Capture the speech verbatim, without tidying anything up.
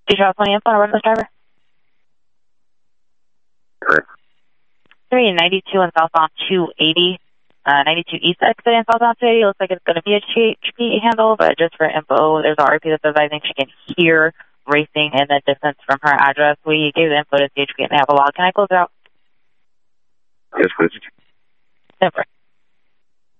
Did you have plenty of info on a reckless driver? Correct. three ninety-two and southbound two eighty. Uh, ninety-two east exit and southbound two eighty. Looks like it's going to be a H P handle, but just for info, there's a R P that says I think she can hear racing in the distance from her address. We gave the info to C H P and they have a log. Can I close it out? Yes, please. Super.